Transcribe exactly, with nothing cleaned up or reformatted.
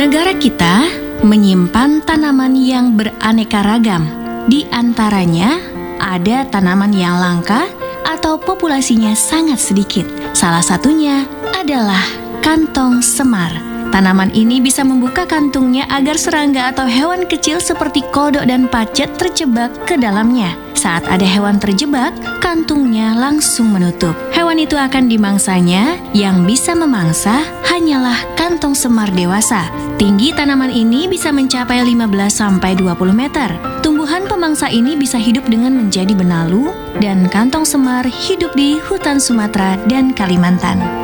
Negara kita menyimpan tanaman yang beraneka ragam. Di antaranya ada tanaman yang langka atau populasinya sangat sedikit. Salah satunya adalah kantong semar. Tanaman ini bisa membuka kantungnya agar serangga atau hewan kecil seperti kodok dan pacet terjebak ke dalamnya. Saat ada hewan terjebak, kantungnya langsung menutup. Hewan itu akan dimangsanya, yang bisa memangsa hanyalah kantong semar dewasa. Tinggi tanaman ini bisa mencapai lima belas sampai dua puluh meter. Tumbuhan pemangsa ini bisa hidup dengan menjadi benalu, dan kantong semar hidup di hutan Sumatera dan Kalimantan.